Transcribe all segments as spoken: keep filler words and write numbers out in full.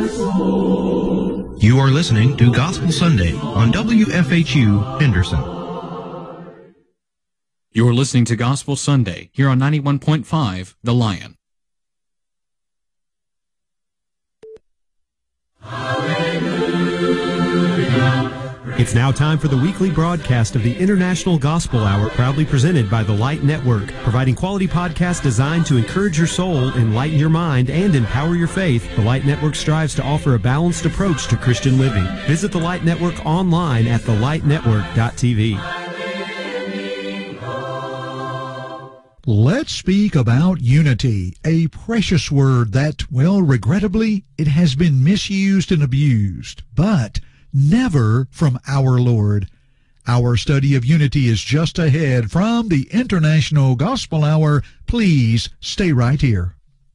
You are listening to Gospel Sunday on W F H U Henderson. You're listening to Gospel Sunday here on ninety-one point five The Lion. It's now time for the weekly broadcast of the International Gospel Hour, proudly presented by the Light Network, providing quality podcasts designed to encourage your soul, enlighten your mind, and empower your faith. The Light Network strives to offer a balanced approach to Christian living. Visit the Light Network online at the light network dot t v. Let's speak about unity, a precious word that, well, regrettably, it has been misused and abused, but never from our Lord. Our study of unity is just ahead from the International Gospel Hour. Please stay right here.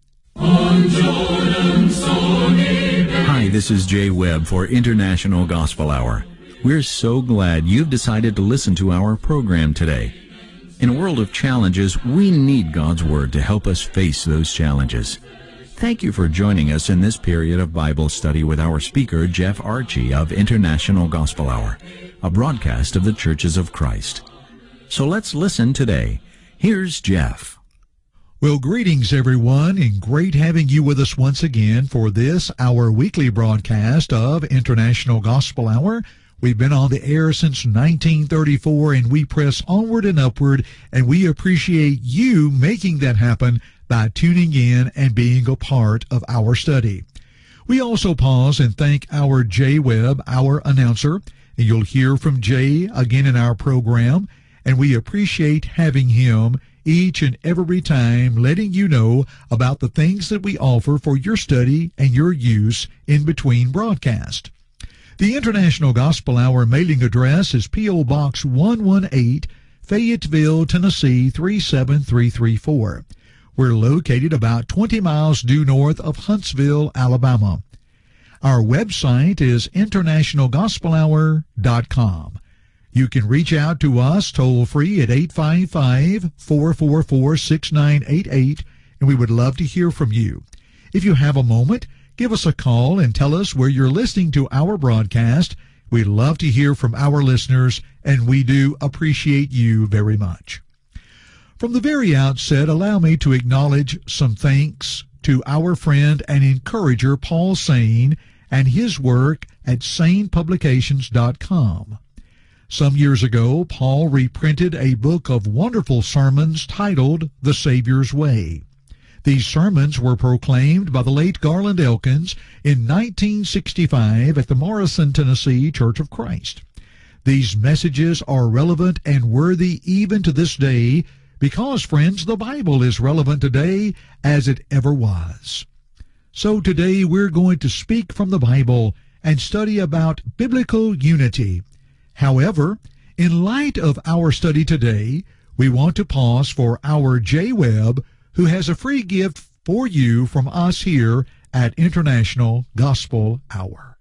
Hi, this is Jay Webb for International Gospel Hour. We're so glad you've decided to listen to our program today. In a world of challenges, we need God's Word to help us face those challenges. Thank you for joining us in this period of Bible study with our speaker, Jeff Archie of International Gospel Hour, a broadcast of the Churches of Christ. So let's listen today. Here's Jeff. Well, greetings, everyone, and great having you with us once again for this, our weekly broadcast of International Gospel Hour. We've been on the air since nineteen thirty-four, and we press onward and upward, and we appreciate you making that happen by tuning in and being a part of our study. We also pause and thank our Jay Webb, our announcer, and you'll hear from Jay again in our program, and we appreciate having him each and every time, letting you know about the things that we offer for your study and your use in between broadcasts. The International Gospel Hour mailing address is P O. Box one one eight, Fayetteville, Tennessee three seven three three four. We're located about twenty miles due north of Huntsville, Alabama. Our website is international gospel hour dot com. You can reach out to us toll-free at eight five five, four four four, six nine eight eight, and we would love to hear from you. If you have a moment, give us a call and tell us where you're listening to our broadcast. We'd love to hear from our listeners, and we do appreciate you very much. From the very outset, allow me to acknowledge some thanks to our friend and encourager Paul Sain and his work at sain publications dot com. Some years ago, Paul reprinted a book of wonderful sermons titled The Savior's Way. These sermons were proclaimed by the late Garland Elkins in nineteen sixty-five at the Morrison, Tennessee Church of Christ. These messages are relevant and worthy even to this day because, friends, the Bible is relevant today as it ever was. So today we're going to speak from the Bible and study about biblical unity. However, in light of our study today, we want to pause for our Jay Webb, who has a free gift for you from us here at International Gospel Hour.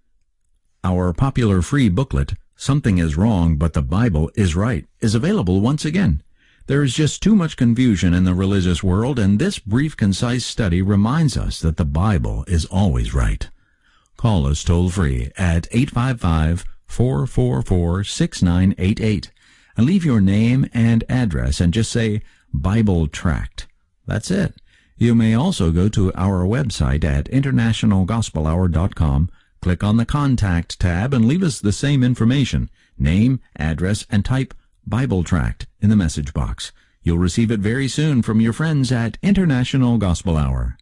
Our popular free booklet, Something is Wrong But the Bible is Right, is available once again. There is just too much confusion in the religious world, and this brief, concise study reminds us that the Bible is always right. Call us toll-free at eight five five, four four four, six nine eight eight and leave your name and address and just say Bible Tract. That's it. You may also go to our website at international gospel hour dot com, click on the Contact tab, and leave us the same information, name, address, and type Bible Tract in the message box. You'll receive it very soon from your friends at International Gospel Hour.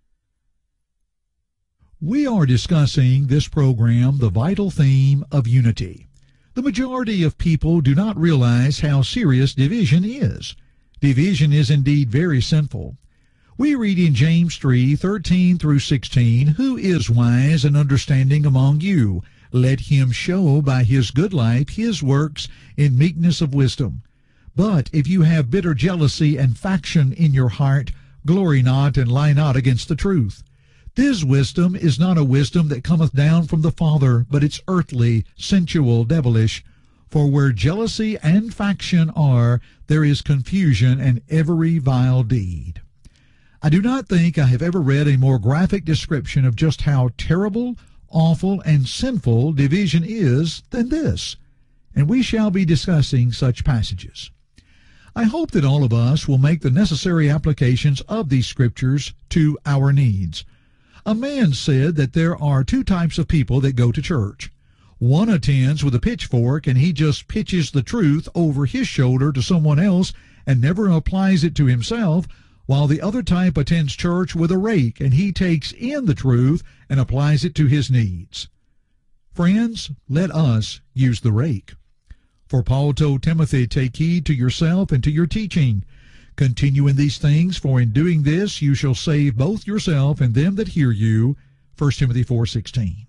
We are discussing this program the vital theme of unity. The majority of people do not realize how serious division is. Division is indeed very sinful. We read in James three, thirteen through sixteen, "Who is wise and understanding among you? Let him show by his good life his works in meekness of wisdom. But if you have bitter jealousy and faction in your heart, glory not and lie not against the truth. This wisdom is not a wisdom that cometh down from the Father, but it's earthly, sensual, devilish. For where jealousy and faction are, there is confusion and every vile deed." I do not think I have ever read a more graphic description of just how terrible, awful, and sinful division is than this, and we shall be discussing such passages. I hope that all of us will make the necessary applications of these scriptures to our needs. A man said that there are two types of people that go to church. One attends with a pitchfork, and he just pitches the truth over his shoulder to someone else and never applies it to himself, while the other type attends church with a rake, and he takes in the truth and applies it to his needs. Friends, let us use the rake. For Paul told Timothy, take heed to yourself and to your teaching. Continue in these things, for in doing this you shall save both yourself and them that hear you. First Timothy four sixteen.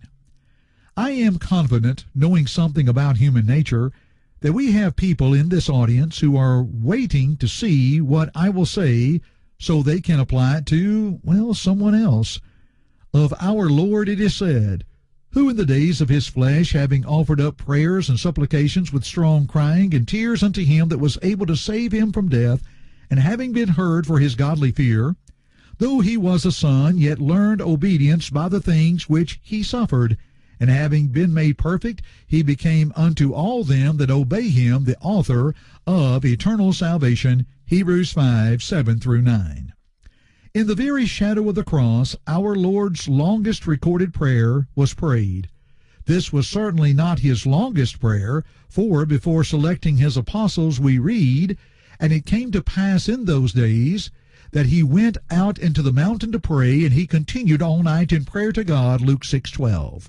I am confident, knowing something about human nature, that we have people in this audience who are waiting to see what I will say so they can apply it to, well, someone else. Of our Lord it is said, who in the days of his flesh, having offered up prayers and supplications with strong crying and tears unto him that was able to save him from death, and having been heard for his godly fear, though he was a son, yet learned obedience by the things which he suffered, and having been made perfect, he became unto all them that obey him the author of eternal salvation. Hebrews five, seven through nine. In the very shadow of the cross, our Lord's longest recorded prayer was prayed. This was certainly not his longest prayer, for before selecting his apostles we read, and it came to pass in those days that he went out into the mountain to pray, and he continued all night in prayer to God, Luke six twelve.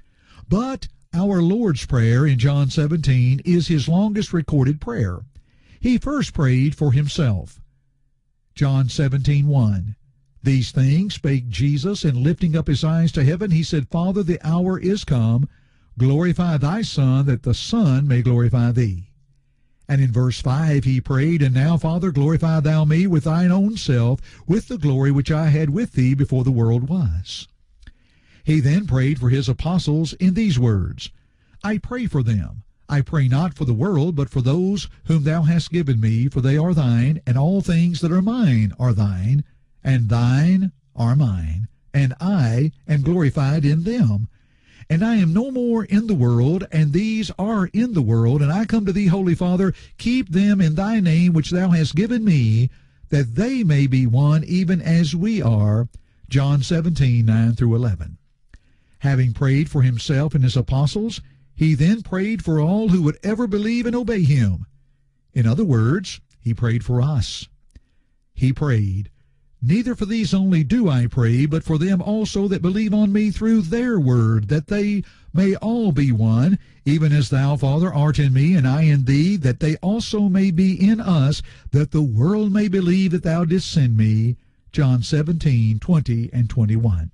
But our Lord's Prayer in John seventeen is his longest recorded prayer. He first prayed for himself. John seventeen one. These things spake Jesus, and lifting up his eyes to heaven, he said, Father, the hour is come. Glorify thy Son, that the Son may glorify thee. And in verse five he prayed, And now, Father, glorify thou me with thine own self, with the glory which I had with thee before the world was. He then prayed for his apostles in these words, I pray for them. I pray not for the world, but for those whom thou hast given me, for they are thine, and all things that are mine are thine, and thine are mine, and I am glorified in them. And I am no more in the world, and these are in the world, and I come to thee, Holy Father, keep them in thy name which thou hast given me, that they may be one even as we are. John seventeen, nine through eleven. Having prayed for himself and his apostles, he then prayed for all who would ever believe and obey him. In other words, he prayed for us. He prayed, Neither for these only do I pray, but for them also that believe on me through their word, that they may all be one, even as thou, Father, art in me, and I in thee, that they also may be in us, that the world may believe that thou didst send me. John seventeen, twenty and twenty-one.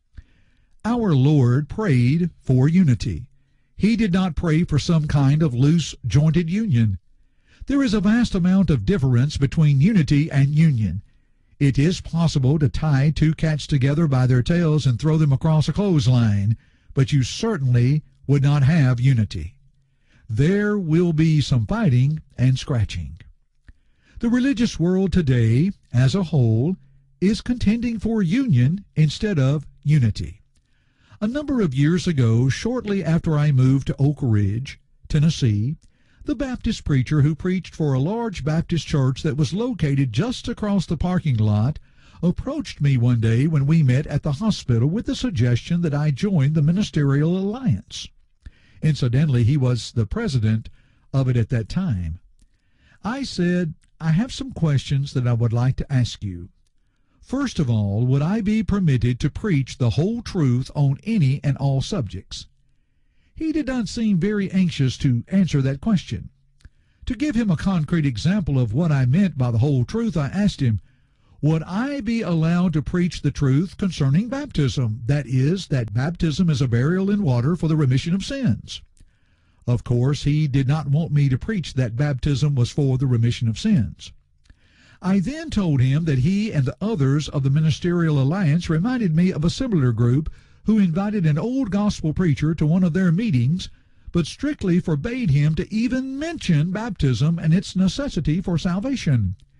Our Lord prayed for unity. He did not pray for some kind of loose-jointed union. There is a vast amount of difference between unity and union. It is possible to tie two cats together by their tails and throw them across a clothesline, but you certainly would not have unity. There will be some fighting and scratching. The religious world today, as a whole, is contending for union instead of unity. A number of years ago, shortly after I moved to Oak Ridge, Tennessee, the Baptist preacher who preached for a large Baptist church that was located just across the parking lot approached me one day when we met at the hospital with the suggestion that I join the Ministerial Alliance. Incidentally, he was the president of it at that time. I said, I have some questions that I would like to ask you. First of all, would I be permitted to preach the whole truth on any and all subjects? He did not seem very anxious to answer that question. To give him a concrete example of what I meant by the whole truth, I asked him, would I be allowed to preach the truth concerning baptism, that is, that baptism is a burial in water for the remission of sins? Of course, he did not want me to preach that baptism was for the remission of sins. I then told him that he and the others of the Ministerial Alliance reminded me of a similar group who invited an old gospel preacher to one of their meetings, but strictly forbade him to even mention baptism and its necessity for salvation.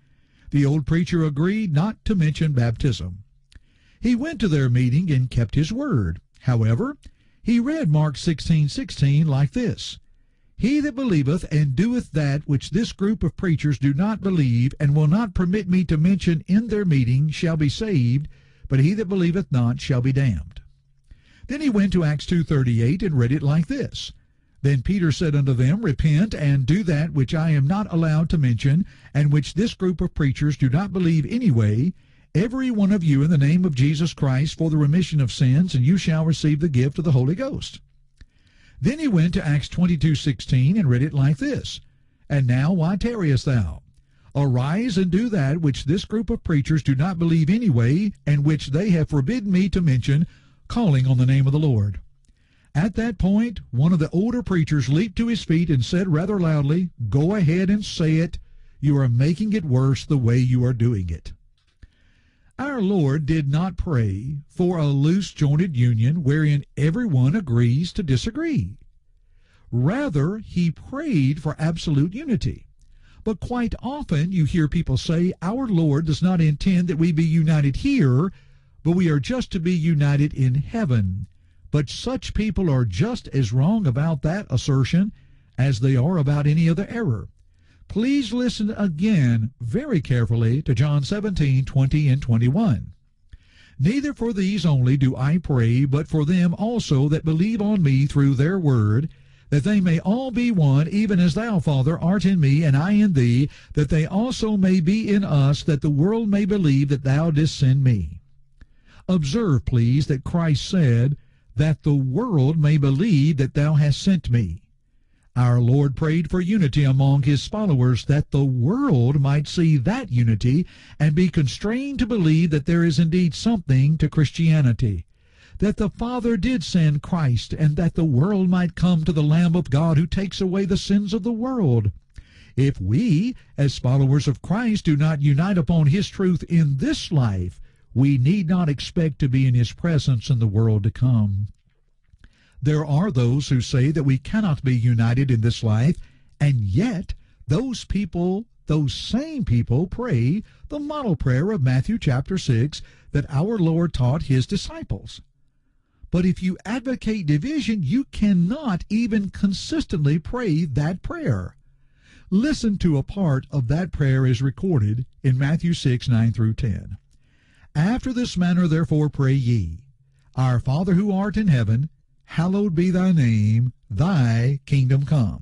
The old preacher agreed not to mention baptism. He went to their meeting and kept his word. However, he read Mark sixteen sixteen like this: "He that believeth and doeth that which this group of preachers do not believe and will not permit me to mention in their meeting shall be saved, but he that believeth not shall be damned." Then he went to Acts two thirty-eight and read it like this: "Then Peter said unto them, Repent, and do that which I am not allowed to mention, and which this group of preachers do not believe anyway, every one of you in the name of Jesus Christ for the remission of sins, and you shall receive the gift of the Holy Ghost." Then he went to Acts twenty-two sixteen and read it like this: "And now why tarriest thou? Arise and do that which this group of preachers do not believe anyway, and which they have forbidden me to mention, calling on the name of the Lord." At that point, one of the older preachers leaped to his feet and said rather loudly, "Go ahead and say it. You are making it worse the way you are doing it." Our Lord did not pray for a loose-jointed union wherein everyone agrees to disagree. Rather, he prayed for absolute unity. But quite often you hear people say, our Lord does not intend that we be united here, but we are just to be united in heaven. But such people are just as wrong about that assertion as they are about any other error. Please listen again very carefully to John seventeen twenty and twenty-one. "Neither for these only do I pray, but for them also that believe on me through their word, that they may all be one, even as thou, Father, art in me, and I in thee, that they also may be in us, that the world may believe that thou didst send me." Observe, please, that Christ said, "that the world may believe that thou hast sent me." Our Lord prayed for unity among his followers, that the world might see that unity and be constrained to believe that there is indeed something to Christianity, that the Father did send Christ, and that the world might come to the Lamb of God who takes away the sins of the world. If we, as followers of Christ, do not unite upon his truth in this life, we need not expect to be in his presence in the world to come. There are those who say that we cannot be united in this life, and yet those people, those same people, pray the model prayer of Matthew chapter six that our Lord taught his disciples. But if you advocate division, you cannot even consistently pray that prayer. Listen to a part of that prayer as recorded in Matthew six, nine through ten. "After this manner therefore pray ye, Our Father who art in heaven, hallowed be thy name, thy kingdom come."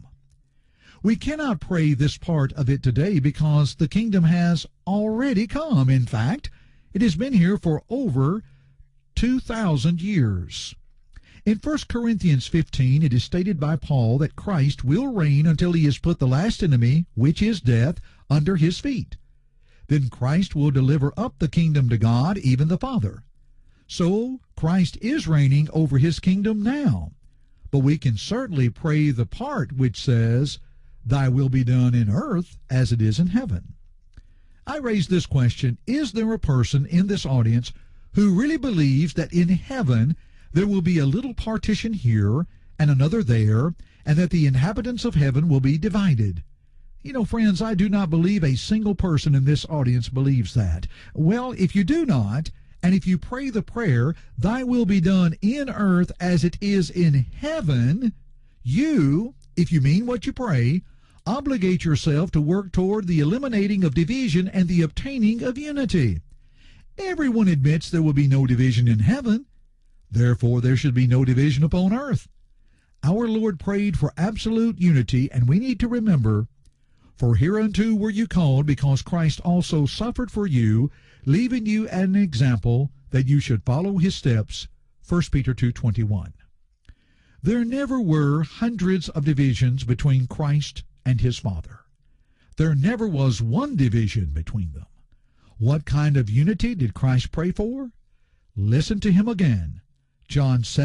We cannot pray this part of it today because the kingdom has already come. In fact, it has been here for over two thousand years. In First Corinthians fifteen, it is stated by Paul that Christ will reign until he has put the last enemy, which is death, under his feet. Then Christ will deliver up the kingdom to God, even the Father. So Christ is reigning over his kingdom now. But we can certainly pray the part which says, "Thy will be done in earth as it is in heaven." I raise this question: is there a person in this audience who really believes that in heaven there will be a little partition here and another there, and that the inhabitants of heaven will be divided? You know, friends, I do not believe a single person in this audience believes that. Well, if you do not, and if you pray the prayer, "Thy will be done in earth as it is in heaven," you, if you mean what you pray, obligate yourself to work toward the eliminating of division and the obtaining of unity. Everyone admits there will be no division in heaven. Therefore, there should be no division upon earth. Our Lord prayed for absolute unity, and we need to remember, "For hereunto were you called, because Christ also suffered for you, leaving you an example that you should follow his steps." First Peter two twenty-one. There never were hundreds of divisions between Christ and his Father. There never was one division between them. What kind of unity did Christ pray for? Listen to him again. John seven.